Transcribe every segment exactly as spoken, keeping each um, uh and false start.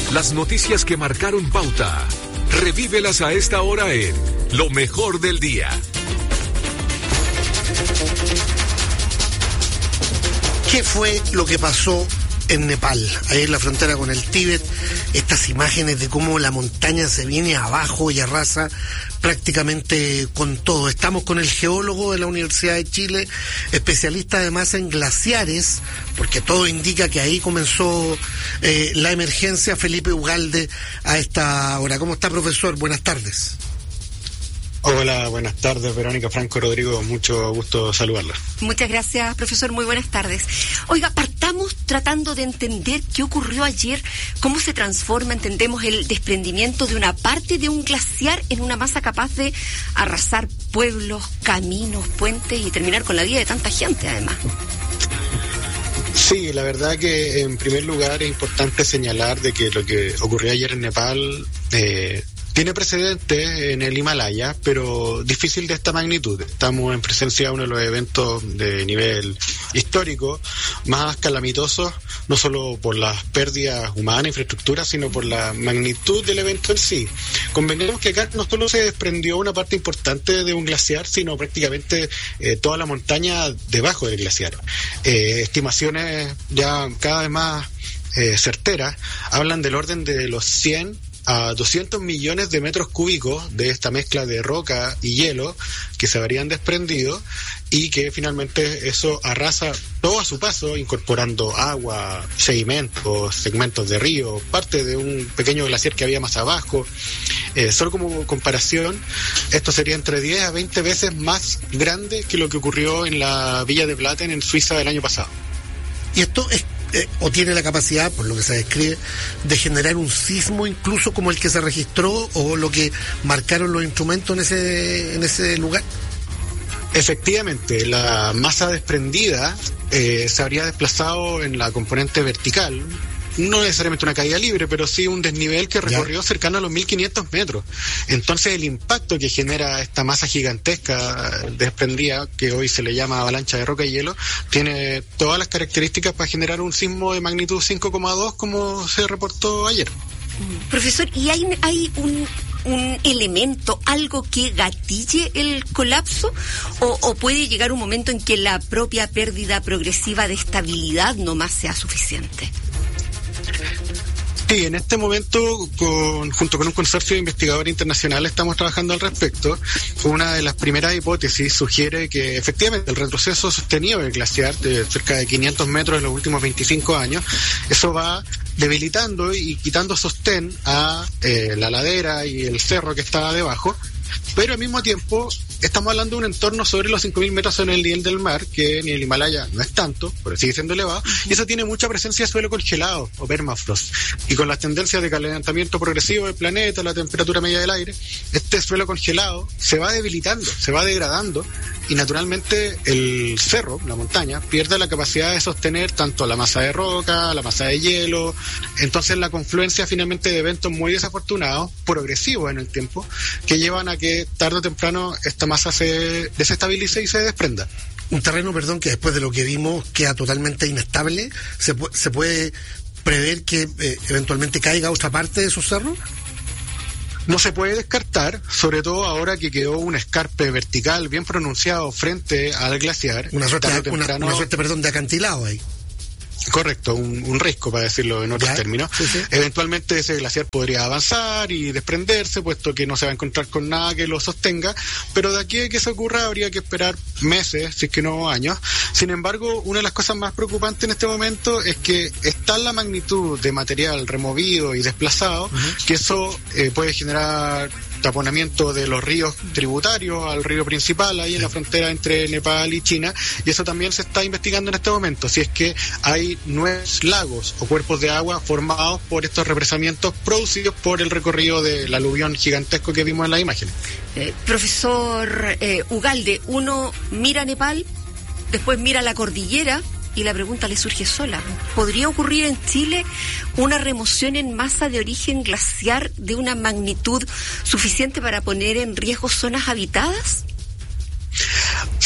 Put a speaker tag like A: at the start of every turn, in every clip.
A: Las noticias que marcaron pauta. Revívelas a esta hora en Lo Mejor del Día.
B: ¿Qué fue lo que pasó en Nepal, ahí en la frontera con el Tíbet? Estas imágenes de cómo la montaña se viene abajo y arrasa prácticamente con todo. Estamos con el geólogo de la Universidad de Chile, especialista además en glaciares, porque todo indica que ahí comenzó eh, la emergencia, Felipe Ugalde, a esta hora. ¿Cómo está, profesor? Buenas tardes.
C: Hola, buenas tardes, Verónica, Franco, Rodrigo, mucho gusto saludarla.
D: Muchas gracias, profesor, muy buenas tardes. Oiga, partamos tratando de entender qué ocurrió ayer, cómo se transforma, entendemos, el desprendimiento de una parte de un glaciar en una masa capaz de arrasar pueblos, caminos, puentes y terminar con la vida de tanta gente, además.
C: Sí, la verdad que en primer lugar es importante señalar de que lo que ocurrió ayer en Nepal eh, tiene precedentes en el Himalaya, pero difícil de esta magnitud. Estamos en presencia de uno de los eventos de nivel histórico más calamitosos, no solo por las pérdidas humanas, infraestructura, sino por la magnitud del evento en sí. Convenemos que acá no solo se desprendió una parte importante de un glaciar, sino prácticamente eh, toda la montaña debajo del glaciar. Eh, estimaciones ya cada vez más eh, certeras hablan del orden de los cien a doscientos millones de metros cúbicos de esta mezcla de roca y hielo que se habrían desprendido y que finalmente eso arrasa todo a su paso, incorporando agua, sedimentos, segmentos de río, parte de un pequeño glaciar que había más abajo. Eh, solo como comparación, esto sería entre diez a veinte veces más grande que lo que ocurrió en la Villa de Blatten en Suiza el año pasado.
B: Y esto es Eh, o tiene la capacidad, por lo que se describe, de generar un sismo incluso como el que se registró o lo que marcaron los instrumentos en ese en ese lugar.
C: Efectivamente, la masa desprendida eh, se habría desplazado en la componente vertical, no necesariamente una caída libre, pero sí un desnivel que recorrió ya cercano a los mil quinientos metros. Entonces el impacto que genera esta masa gigantesca desprendida, que hoy se le llama avalancha de roca y hielo, tiene todas las características para generar un sismo de magnitud cinco coma dos como se reportó ayer.
D: Profesor, ¿y hay, hay un, un elemento, algo que gatille el colapso? ¿O, ¿O puede llegar un momento en que la propia pérdida progresiva de estabilidad nomás sea suficiente?
C: Sí, en este momento, con, junto con un consorcio de investigadores internacionales, estamos trabajando al respecto. Una de las primeras hipótesis sugiere que efectivamente el retroceso sostenido del glaciar de cerca de quinientos metros en los últimos veinticinco años, eso va debilitando y quitando sostén a eh, la ladera y el cerro que está debajo, pero al mismo tiempo estamos hablando de un entorno sobre los cinco mil metros sobre el nivel del mar, que ni el Himalaya no es tanto, pero sigue siendo elevado, y eso tiene mucha presencia de suelo congelado o permafrost. Y con las tendencias de calentamiento progresivo del planeta, la temperatura media del aire, este suelo congelado se va debilitando, se va degradando, y naturalmente el cerro, la montaña, pierde la capacidad de sostener tanto la masa de roca, la masa de hielo. Entonces la confluencia finalmente de eventos muy desafortunados, progresivos en el tiempo, que llevan a que tarde o temprano esta masa se desestabilice y se desprenda.
B: Un terreno, perdón, que después de lo que vimos queda totalmente inestable. ¿Se, pu- se puede prever que eh, eventualmente caiga a otra parte de esos cerros?
C: No se puede descartar, sobre todo ahora que quedó un escarpe vertical bien pronunciado frente al glaciar.
B: Una suerte,
C: Tarde o
B: una,
C: temprano,
B: una suerte perdón, de acantilado ahí.
C: Correcto, un, un risco, para decirlo en otros
B: ¿Ya?
C: términos.
B: Sí, sí.
C: Eventualmente ese glaciar podría avanzar y desprenderse, puesto que no se va a encontrar con nada que lo sostenga, pero de aquí a que eso ocurra habría que esperar meses, si es que no años. Sin embargo, una de las cosas más preocupantes en este momento es que está la magnitud de material removido y desplazado, uh-huh, que eso eh, puede generar taponamiento de los ríos tributarios al río principal, ahí en la frontera entre Nepal y China, y eso también se está investigando en este momento, si es que hay nuevos lagos o cuerpos de agua formados por estos represamientos producidos por el recorrido del aluvión gigantesco que vimos en las imágenes.
D: Eh, profesor eh, Ugalde, uno mira Nepal, después mira la cordillera, y la pregunta le surge sola. ¿Podría ocurrir en Chile una remoción en masa de origen glaciar de una magnitud suficiente para poner en riesgo zonas habitadas?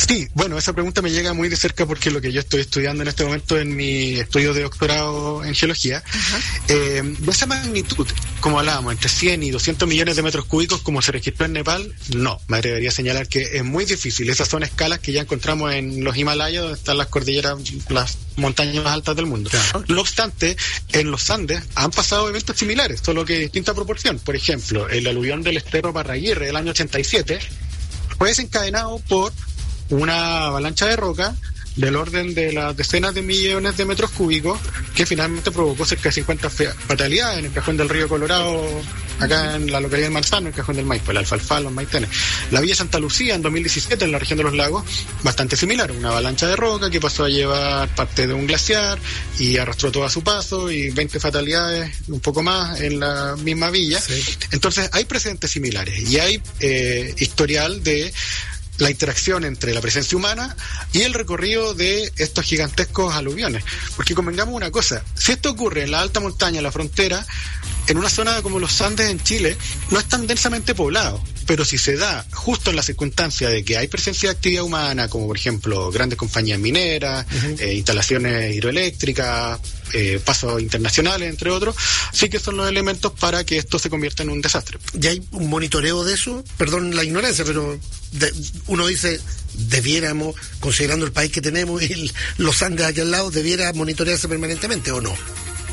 C: Sí, bueno, esa pregunta me llega muy de cerca porque lo que yo estoy estudiando en este momento en mi estudio de doctorado en geología, eh, de esa magnitud, como hablábamos, entre cien y doscientos millones de metros cúbicos como se registró en Nepal, no, me atrevería a señalar que es muy difícil. Esas son escalas que ya encontramos en los Himalayas, donde están las cordilleras, las montañas más altas del mundo. Claro. No obstante, en los Andes han pasado eventos similares, solo que de distinta proporción. Por ejemplo, el aluvión del Estero Parraguirre del año ochenta y siete fue desencadenado por una avalancha de roca del orden de las decenas de millones de metros cúbicos que finalmente provocó cerca de cincuenta fatalidades en el Cajón del Río Colorado, acá en la localidad de Manzano, el Cajón del Maipo, el Alfalfá, los Maitenes. La Villa Santa Lucía en dos mil diecisiete en la región de los lagos, bastante similar, una avalancha de roca que pasó a llevar parte de un glaciar y arrastró todo a su paso y veinte fatalidades, un poco más en la misma villa. Sí. Entonces hay precedentes similares y hay eh, historial de la interacción entre la presencia humana y el recorrido de estos gigantescos aluviones. Porque convengamos una cosa, si esto ocurre en la alta montaña, en la frontera, en una zona como los Andes en Chile, no es tan densamente poblado, pero si se da justo en la circunstancia de que hay presencia de actividad humana, como por ejemplo grandes compañías mineras, uh-huh. eh, instalaciones hidroeléctricas, eh, pasos internacionales, entre otros, sí que son los elementos para que esto se convierta en un desastre.
B: ¿Y hay un monitoreo de eso? Perdón la ignorancia, pero de, uno dice, debiéramos, considerando el país que tenemos y el, los Andes aquí al lado, debiera monitorearse permanentemente, ¿o no?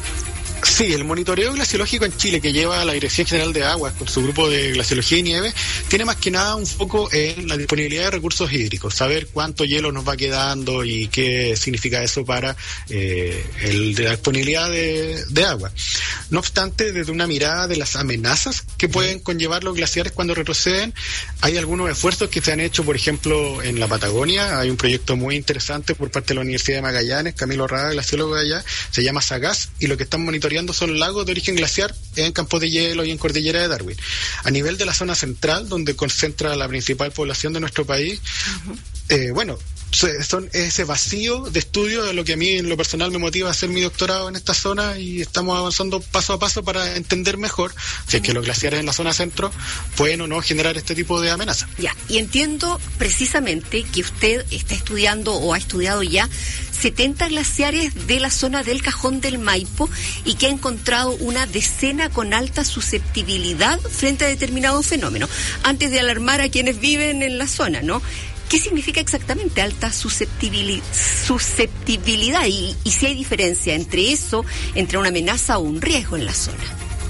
C: Sí, el monitoreo glaciológico en Chile que lleva la Dirección General de Aguas con su grupo de glaciología y nieve tiene más que nada un foco en la disponibilidad de recursos hídricos, saber cuánto hielo nos va quedando y qué significa eso para eh, el de la disponibilidad de, de agua. No obstante, desde una mirada de las amenazas que pueden conllevar los glaciares cuando retroceden, hay algunos esfuerzos que se han hecho, por ejemplo, en la Patagonia. Hay un proyecto muy interesante por parte de la Universidad de Magallanes, Camilo Rada, glaciólogo de allá, se llama SAGAS, y lo que están monitoreando son lagos de origen glaciar en campos de hielo y en cordillera de Darwin. A nivel de la zona central, donde concentra la principal población de nuestro país, uh-huh. eh, bueno, son ese vacío de estudio de lo que a mí en lo personal me motiva a hacer mi doctorado en esta zona, y estamos avanzando paso a paso para entender mejor si es que los glaciares en la zona centro pueden o no generar este tipo de amenazas.
D: Ya, y entiendo precisamente que usted está estudiando o ha estudiado ya setenta glaciares de la zona del Cajón del Maipo y que ha encontrado una decena con alta susceptibilidad frente a determinados fenómenos, antes de alarmar a quienes viven en la zona, ¿no? ¿Qué significa exactamente alta susceptibili- susceptibilidad? Y, y si hay diferencia entre eso, entre una amenaza o un riesgo en la zona.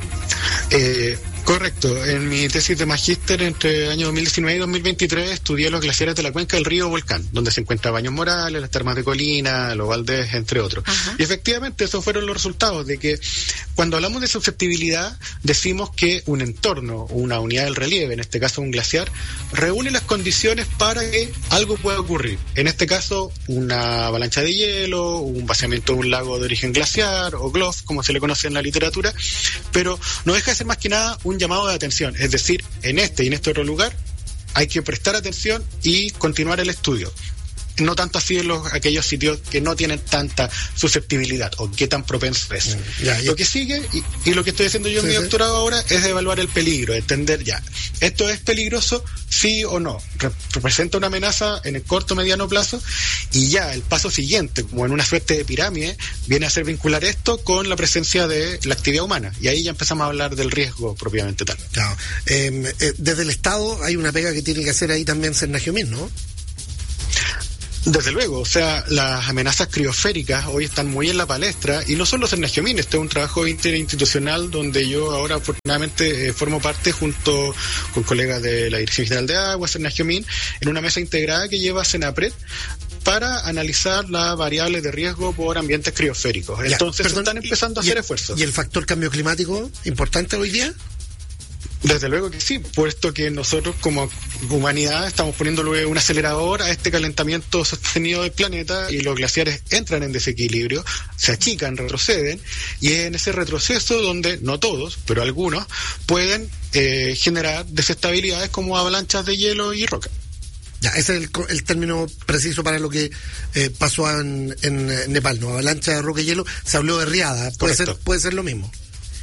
C: Eh... Correcto. En mi tesis de magíster entre el año dos mil diecinueve y dos mil veintitrés estudié los glaciares de la cuenca del río Volcán, donde se encuentran Baños Morales, las Termas de Colina, los Valdés, entre otros. Ajá. Y efectivamente esos fueron los resultados de que cuando hablamos de susceptibilidad decimos que un entorno, una unidad del relieve, en este caso un glaciar, reúne las condiciones para que algo pueda ocurrir. En este caso una avalancha de hielo, un vaciamiento de un lago de origen glaciar o G L O F, como se le conoce en la literatura, pero no deja de ser más que nada un llamado de atención, es decir, en este y en este otro lugar hay que prestar atención y continuar el estudio. No tanto así en los, aquellos sitios que no tienen tanta susceptibilidad o qué tan propenso es. Ya, ya. Lo que sigue, y, y lo que estoy haciendo yo sí, en mi sí. doctorado ahora, es evaluar el peligro, entender ya, ¿esto es peligroso? Sí o no. Re- representa una amenaza en el corto o mediano plazo, y ya el paso siguiente, como en una suerte de pirámide, viene a ser vincular esto con la presencia de la actividad humana, y ahí ya empezamos a hablar del riesgo propiamente tal.
B: Claro. Eh, eh, desde el Estado hay una pega que tiene que hacer ahí también Cernagiomín, ¿no?
C: Desde luego, o sea, las amenazas criosféricas hoy están muy en la palestra, y no solo Cernagiomín, este es un trabajo interinstitucional donde yo ahora afortunadamente eh, formo parte junto con colegas de la Dirección General de Aguas, Cernagiomín, en una mesa integrada que lleva Senapred para analizar las variables de riesgo por ambientes criosféricos. Ya, Entonces perdón, están empezando y, a hacer
B: y,
C: esfuerzos.
B: ¿Y el factor cambio climático importante hoy día?
C: Desde luego que sí, puesto que nosotros como humanidad estamos poniéndole un acelerador a este calentamiento sostenido del planeta, y los glaciares entran en desequilibrio, se achican, retroceden, y es en ese retroceso donde, no todos, pero algunos, pueden eh, generar desestabilidades como avalanchas de hielo y roca.
B: Ya, ese es el, el término preciso para lo que eh, pasó en, en Nepal, ¿no? Avalancha de roca y hielo, se habló de riada, puede ser, puede ser lo mismo.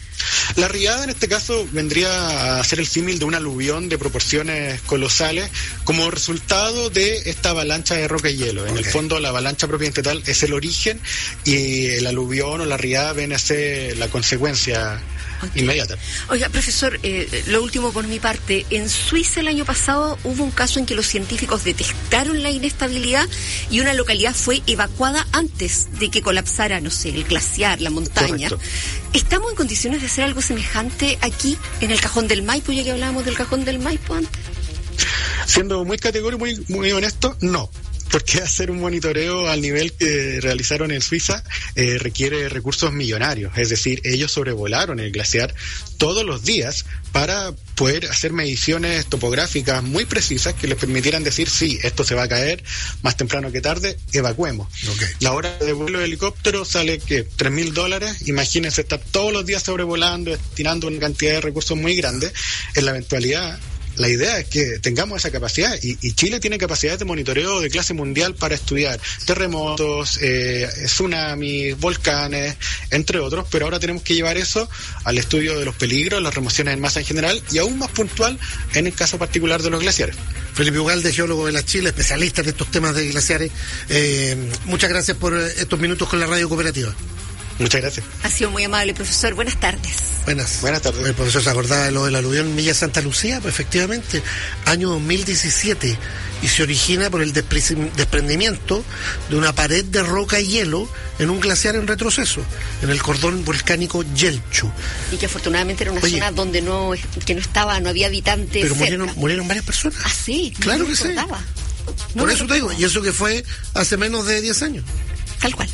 C: La riada en este caso vendría a ser el símil de un aluvión de proporciones colosales como resultado de esta avalancha de roca y hielo. En okay. el fondo la avalancha propiamente tal es el origen y el aluvión o la riada viene a ser la consecuencia okay. inmediata.
D: Oiga, profesor, eh, lo último por mi parte. En Suiza el año pasado hubo un caso en que los científicos detectaron la inestabilidad y una localidad fue evacuada antes de que colapsara, no sé, el glaciar, la montaña.
C: Correcto.
D: ¿Estamos en condiciones de hacer algo semejante aquí, en el Cajón del Maipo, ya que hablábamos del Cajón del Maipo antes?
C: Siendo muy categórico, muy, muy honesto, no. Porque hacer un monitoreo al nivel que realizaron en Suiza eh, requiere recursos millonarios. Es decir, ellos sobrevolaron el glaciar todos los días para poder hacer mediciones topográficas muy precisas que les permitieran decir, sí, esto se va a caer más temprano que tarde, evacuemos. Okay. La hora de vuelo de helicóptero sale, ¿qué? tres mil dólares. Imagínense estar todos los días sobrevolando, destinando una cantidad de recursos muy grande. En la eventualidad, la idea es que tengamos esa capacidad y, y Chile tiene capacidades de monitoreo de clase mundial para estudiar terremotos, eh, tsunamis, volcanes, entre otros, pero ahora tenemos que llevar eso al estudio de los peligros, las remociones en masa en general y aún más puntual en el caso particular de los glaciares.
B: Felipe Ugalde, geólogo de la Chile, especialista en estos temas de glaciares. Eh, muchas gracias por estos minutos con la Radio Cooperativa.
C: Muchas gracias.
D: Ha sido muy amable, profesor. Buenas tardes.
B: Buenas.
C: Buenas tardes.
B: El profesor se acordaba de lo del aluvión Villa Santa Lucía, pues efectivamente, año dos mil diecisiete, y se origina por el desprendimiento de una pared de roca y hielo en un glaciar en retroceso, en el cordón volcánico Yelcho.
D: Y que afortunadamente era una
B: Oye,
D: zona donde no que no estaba, no había habitantes.
B: Pero
D: cerca.
B: murieron, murieron varias personas.
D: Ah, sí.
B: Claro
D: no
B: que sí.
D: No
B: por eso te digo, y eso que fue hace menos de diez años.
D: Tal cual.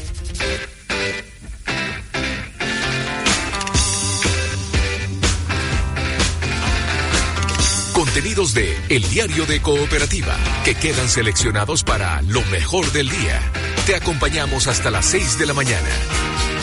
A: Contenidos de El Diario de Cooperativa, que quedan seleccionados para lo mejor del día. Te acompañamos hasta las seis de la mañana.